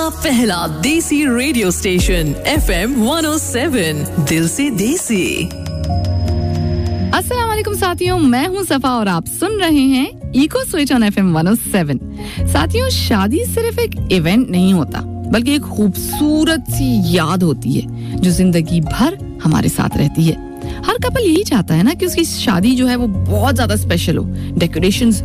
का पहला देसी रेडियो स्टेशन FM 107 दिल से देसी। अस्सलाम वालेकुम साथियों, मैं हूं सफा और आप सुन रहे हैं इको स्विच ऑन FM 107। साथियों, शादी सिर्फ एक इवेंट नहीं होता बल्कि एक खूबसूरत सी याद होती है जो जिंदगी भर हमारे साथ रहती है। हर कपल यही चाहता है ना कि उसकी शादी जो है वो बहुत ज्यादा स्पेशल हो, डेकोरेशंस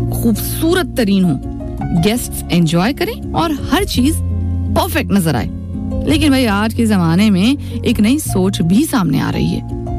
खूबसूरत तरीन हो, गेस्ट्स एंजॉय करें और हर चीज परफेक्ट नजर आए। लेकिन भाई आज के जमाने में एक नई सोच भी सामने आ रही है।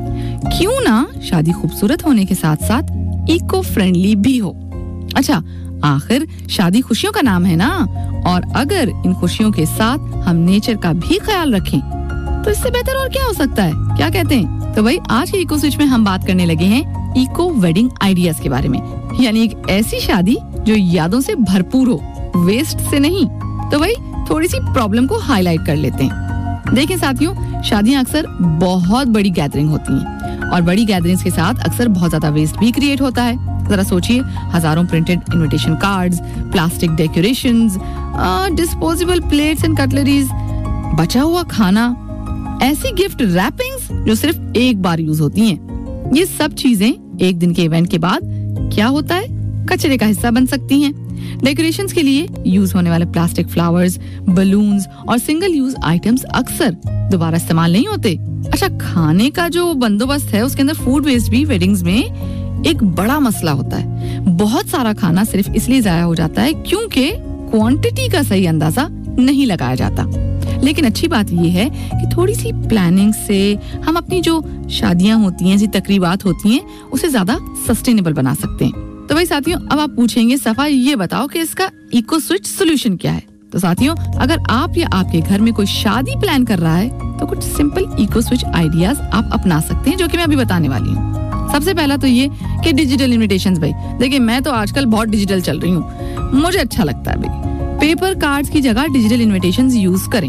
क्यों ना शादी खूबसूरत होने के साथ साथ इको फ्रेंडली भी हो। अच्छा, आखिर शादी खुशियों का नाम है ना, और अगर इन खुशियों के साथ हम नेचर का भी ख्याल रखें तो इससे बेहतर और क्या हो सकता है, क्या कहते हैं? तो भाई आज के इको स्विच में हम बात करने लगे हैं इको वेडिंग आइडियाज के बारे में, यानी एक ऐसी शादी जो यादों से भरपूर हो, वेस्ट से नहीं। तो भाई थोड़ी सी प्रॉब्लम को हाईलाइट कर लेते हैं। देखिए साथियों, शादियां अक्सर बहुत बड़ी गैदरिंग होती हैं और बड़ी गैदरिंग्स के साथ अक्सर बहुत ज्यादा वेस्ट भी क्रिएट होता है। जरा सोचिए, हजारों printed invitation cards, plastic decorations, disposable plates and cutleries, बचा हुआ खाना, ऐसी गिफ्ट रैपिंग्स जो सिर्फ एक बार यूज होती हैं। ये सब चीजें एक दिन के इवेंट के बाद क्या होता है, कचरे का हिस्सा बन सकती हैं। डेकोरेशंस के लिए यूज होने वाले प्लास्टिक फ्लावर्स, बलून्स और सिंगल यूज आइटम्स अक्सर दोबारा इस्तेमाल नहीं होते। अच्छा, खाने का जो बंदोबस्त है उसके अंदर फूड वेस्ट भी वेडिंग्स में एक बड़ा मसला होता है। बहुत सारा खाना सिर्फ इसलिए जाया हो जाता है क्योंकि क्वांटिटी का सही अंदाजा नहीं लगाया जाता। लेकिन अच्छी बात यह है कि थोड़ी सी प्लानिंग से हम अपनी जो शादियां होती हैं, जो तकरीबात होती हैं, उसे ज्यादा सस्टेनेबल बना सकते हैं। तो भाई साथियों, अब आप पूछेंगे सफा ये बताओ कि इसका इको स्विच सोल्यूशन क्या है। तो साथियों, अगर आप या आपके घर में कोई शादी प्लान कर रहा है तो कुछ सिंपल इको स्विच आइडियाज आप अपना सकते हैं, जो कि मैं अभी बताने वाली हूँ। सबसे पहला तो ये कि डिजिटल इनविटेशंस। भाई देखिए, मैं तो आजकल बहुत डिजिटल चल रही हूँ, मुझे अच्छा लगता है। भाई पेपर कार्ड्स की जगह डिजिटल इनविटेशंस यूज करें।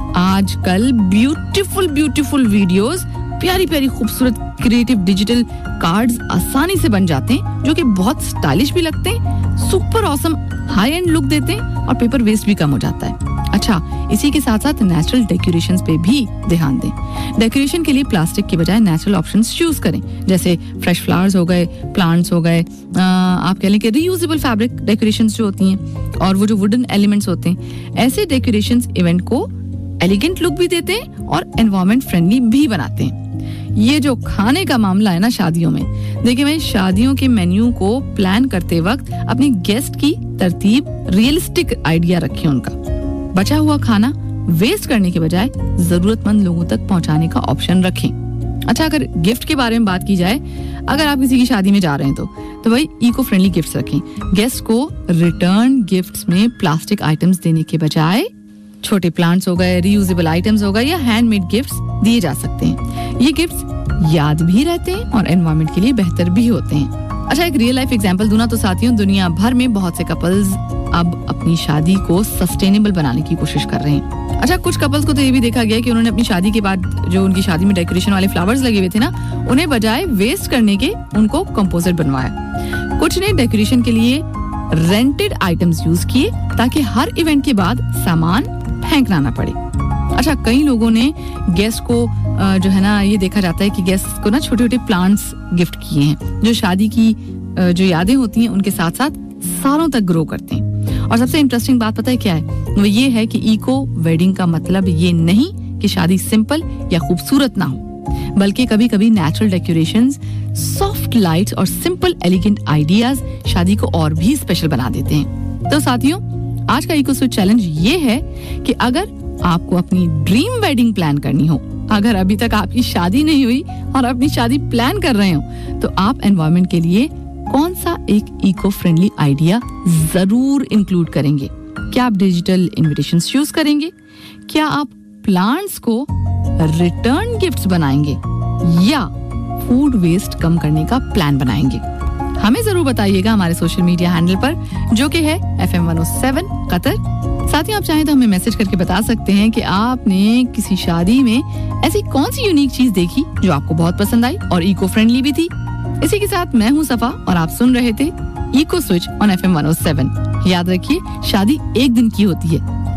आजकल ब्यूटीफुल वीडियोस, प्यारी प्यारी खूबसूरत क्रिएटिव डिजिटल कार्ड्स आसानी से बन जाते हैं, जो कि बहुत स्टाइलिश भी लगते हैं, super awesome high and look देते हैं और पेपर वेस्ट भी कम हो जाता है। अच्छा, इसी के साथ साथ नेचुरल डेकोरेशंस पे भी ध्यान दें। डेकोरेशन के लिए प्लास्टिक के बजाय नेचुरल ऑप्शंस चूज करें, जैसे फ्रेश फ्लावर्स हो गए, प्लांट्स हो गए, आप कह लें कि रीयूजेबल फैब्रिक डेकोरेशंस जो होती हैं, और वो जो वुडन एलिमेंट्स होते हैं। ऐसे डेकोरेशंस इवेंट को एलिगेंट लुक भी देते हैं और एनवायरमेंट फ्रेंडली भी बनाते हैं। ये जो खाने का मामला है ना शादियों में, देखिए भाई, शादियों के मेन्यू को प्लान करते वक्त अपनी गेस्ट की तरतीब रियलिस्टिक आइडिया रखें। उनका बचा हुआ खाना वेस्ट करने के बजाय जरूरतमंद लोगों तक पहुंचाने का ऑप्शन रखें। अच्छा, अगर गिफ्ट के बारे में बात की जाए, अगर आप किसी की शादी में जा रहे हैं तो भाई इको फ्रेंडली गिफ्ट्स रखें। गेस्ट को रिटर्न गिफ्ट्स में प्लास्टिक आइटम्स देने के बजाय छोटे प्लांट्स हो गए, रीयूजेबल आइटम्स हो गए या हैंडमेड गिफ्ट्स दिए जा सकते हैं। ये गिफ्ट्स याद भी रहते हैं और एनवायरनमेंट के लिए बेहतर भी होते हैं। अच्छा, एक रियल लाइफ एग्जांपल दूं ना तो साथियों, दुनिया भर में बहुत से कपल्स अब अपनी शादी को सस्टेनेबल बनाने की कोशिश कर रहे हैं। अच्छा, कुछ कपल्स को तो ये भी देखा गया कि उन्होंने अपनी शादी के बाद जो उनकी शादी में डेकोरेशन वाले फ्लावर्स लगे हुए थे ना, उन्हें बजाय वेस्ट करने के उनको कंपोजिट बनवाया। कुछ ने डेकोरेशन के लिए रेंटेड आइटम्स यूज किए ताकि हर इवेंट के बाद सामान फेंकना ना पड़े। अच्छा, कई लोगों ने गेस्ट को जो है ना, ये देखा जाता है कि गेस्ट को ना छोटे छोटे प्लांट्स गिफ्ट किए हैं, जो शादी की जो यादें होती हैं उनके साथ साथ सालों तक ग्रो करते हैं। और सबसे इंटरेस्टिंग बात पता है क्या है? वो ये है कि इको वेडिंग का मतलब ये नहीं कि शादी सिंपल या खूबसूरत ना हो, बल्कि कभी कभी नेचुरल डेकोरेशंस, सॉफ्ट लाइट्स और सिंपल एलिगेंट आइडियाज शादी को और भी स्पेशल बना देते हैं। तो साथियों, आज का इको स्विच चैलेंज ये है कि अगर आपको अपनी ड्रीम वेडिंग प्लान करनी हो, अगर अभी तक आपकी शादी नहीं हुई और अपनी शादी प्लान कर रहे हो, तो आप एनवायरनमेंट के लिए कौन सा एक इको फ्रेंडली आइडिया जरूर इंक्लूड करेंगे? क्या आप डिजिटल इनविटेशंस यूज करेंगे? क्या आप प्लांट्स को रिटर्न गिफ्ट्स बनाएंगे या फूड वेस्ट कम करने का प्लान बनाएंगे? हमें जरूर बताइएगा हमारे सोशल मीडिया हैंडल पर, जो कि है FM 107 कतर। साथ ही आप चाहें तो हमें मैसेज करके बता सकते हैं कि आपने किसी शादी में ऐसी कौन सी यूनिक चीज देखी जो आपको बहुत पसंद आई और इको फ्रेंडली भी थी। इसी के साथ मैं हूं सफा और आप सुन रहे थे इको स्विच ऑन FM 107। याद रखिए, शादी एक दिन की होती है,